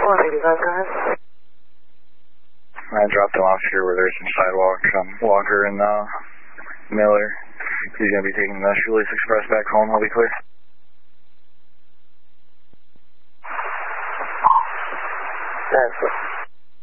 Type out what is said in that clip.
185, go ahead. I dropped him off here where there's some sidewalks on Walker and Miller. He's going to be taking the Shoelace Express back home. He'll be clear. That's it.